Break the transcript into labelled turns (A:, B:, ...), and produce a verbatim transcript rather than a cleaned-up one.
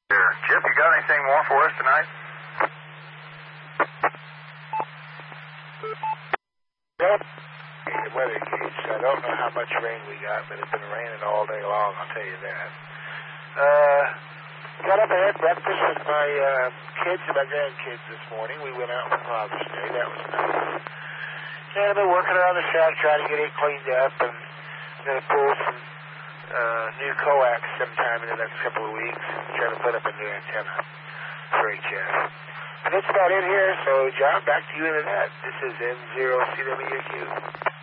A: Here. Chip, you got anything more for us tonight?
B: Yep. The weather gauge. I don't know how much rain we got, but it's been raining all day long, I'll tell you that. Uh, got up and had breakfast with my uh, kids and my grandkids this morning. We went out for Father's Day. That was nice. And I've been working around the shack trying to get it cleaned up, and I'm going to pull some uh, new coax sometime in the next couple of weeks, trying to put up a new antenna for H F. And that's about it here, so John, back to you in the net. This is N zero C W Q.